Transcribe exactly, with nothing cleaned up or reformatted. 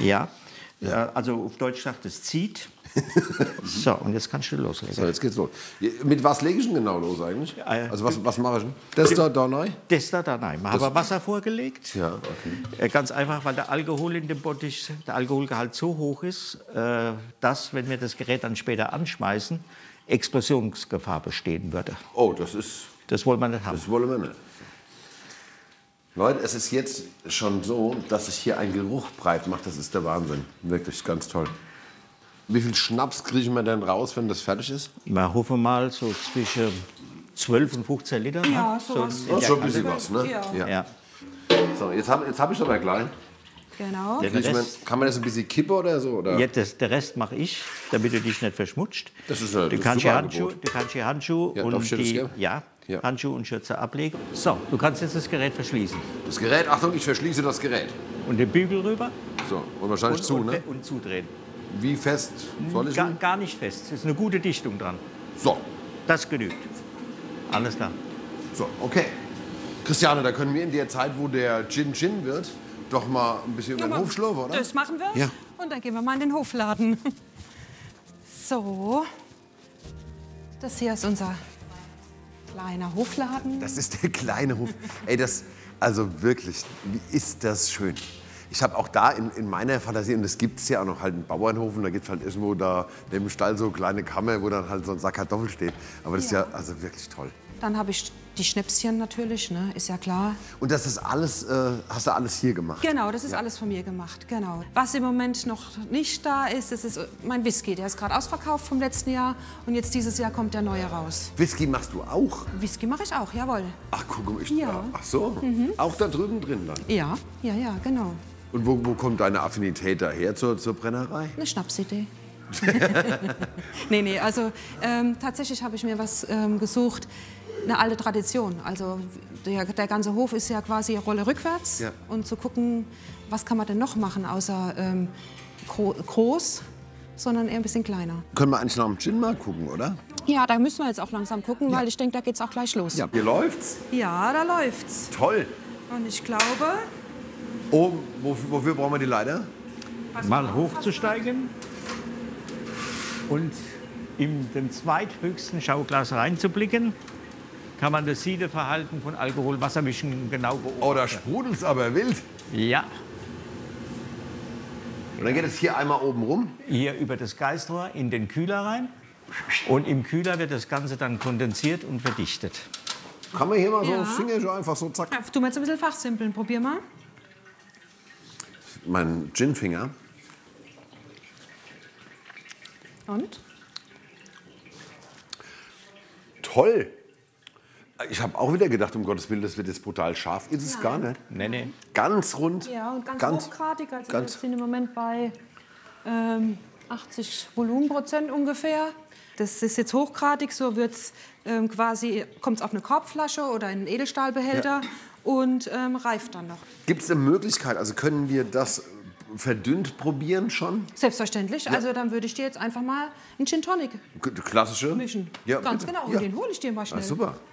Ja. Ja. Also auf Deutsch sagt es zieht. So, und jetzt kannst du loslegen. So, jetzt geht's los. Mit was lege ich denn genau los eigentlich? Also was, was mache ich denn? Das da, da rein? Das da, da rein. Wir haben Wasser vorgelegt. Ja, okay. Ganz einfach, weil der Alkohol in dem Bottich, der Alkoholgehalt so hoch ist, dass, wenn wir das Gerät dann später anschmeißen, Explosionsgefahr bestehen würde. Oh, das ist... Das wollen wir nicht haben. Das wollen wir nicht. Leute, es ist jetzt schon so, dass sich hier ein Geruch breit macht. Das ist der Wahnsinn. Wirklich ganz toll. Wie viel Schnaps kriegen wir denn raus, wenn das fertig ist? Wir hoffen mal so zwischen zwölf und fünfzehn Liter. Ja, ne? sowas. So, schon ein bisschen was, ne? Ja. Ja. Ja. So, jetzt habe jetzt hab ich aber gleich. Genau. Der Krieg ich Rest, mein, kann man das ein bisschen kippen oder so? Oder? ja, das, der Rest mache ich, damit du dich nicht verschmutzt. Das ist ein Du das kannst ist ein die super Handschuhe, Angebot. du kannst die Handschuhe Ja, darf ich und dir das die geben? ja, Ja. Handschuhe und Schürze ablegen. So, du kannst jetzt das Gerät verschließen Das Gerät, Achtung, ich verschließe das Gerät. und den Bügel rüber So, und wahrscheinlich und, zu, und, ne? und zudrehen. Wie fest soll ich Gar, ihn? gar nicht fest. Es ist eine gute Dichtung dran. So, Das genügt. Alles klar. so, okay. Christiane, da können wir in der Zeit, wo der Gin Gin wird, doch mal ein bisschen über den Hof schlurfen, oder? Das machen wir. Ja. Und dann gehen wir mal in den Hofladen. So. Das hier ist unser kleiner Hofladen. Das ist der kleine Hof. Ey, das, also wirklich, wie ist das schön. Ich habe auch da in, in meiner Fantasie, und das gibt es ja auch noch, halt einen Bauernhof, und da gibt es halt irgendwo da neben dem Stall so kleine Kammer, wo dann halt so ein Sack Kartoffeln steht. Aber das Ja. ist ja also wirklich toll. Dann habe ich die Schnäpschen natürlich, ne? Ist ja klar. Und das ist alles, äh, hast du alles hier gemacht? Genau, das ist Ja. alles von mir gemacht, genau. Was im Moment noch nicht da ist, das ist mein Whisky. Der ist gerade ausverkauft vom letzten Jahr und jetzt dieses Jahr kommt der neue raus. Whisky machst du auch? Whisky mache ich auch, jawohl. Ach, guck mal, ich, Ja. ach so, auch da drüben drin dann. Ja, ja, ja, genau. Und wo, wo kommt deine Affinität daher zur, zur Brennerei? Eine Schnapsidee. nee, nee, also ähm, tatsächlich habe ich mir was ähm, gesucht, eine alte Tradition. Also der, der ganze Hof ist ja quasi Rolle rückwärts. Ja. Und zu gucken, was kann man denn noch machen, außer ähm, gro groß, sondern eher ein bisschen kleiner. Können wir eigentlich noch am Gin mal gucken, oder? Ja, da müssen wir jetzt auch langsam gucken, weil ich denke, da geht's auch gleich los. Ja, hier läuft's. Ja, da läuft's. Toll. Und ich glaube... Oh, wofür, wofür brauchen wir die Leiter? Mal hochzusteigen und in den zweithöchsten Schauglas reinzublicken, kann man das Siedeverhalten von Alkohol-Wassermischen genau beobachten. Oh, da sprudelt's aber wild. Ja, Und dann geht es hier einmal oben rum. hier über das Geistrohr in den Kühler rein. Und im Kühler wird das Ganze dann kondensiert und verdichtet. Kann man hier mal Ja. so Finger so einfach so zack. Ja, tu mal jetzt ein bisschen fachsimpeln. Probier mal. Mein Ginfinger. Und? Toll. Ich habe auch wieder gedacht, um Gottes Willen, das wird jetzt brutal scharf. Ist es gar nicht. Nee, nee. Ganz rund. Ja, und ganz, Ganz- hochgradig. Also ganz- wir sind im Moment bei ähm, achtzig Volumenprozent ungefähr. Das ist jetzt hochgradig, so wird's ähm, quasi, kommt es auf eine Korbflasche oder in einen Edelstahlbehälter und ähm, reift dann noch. Gibt es eine Möglichkeit, also können wir das verdünnt probieren schon? Selbstverständlich. Also dann würde ich dir jetzt einfach mal einen Gin Tonic K- Klassische? mischen. Ja, Ganz bitte. genau. Und Ja. den hole ich dir mal Ah, schnell. super.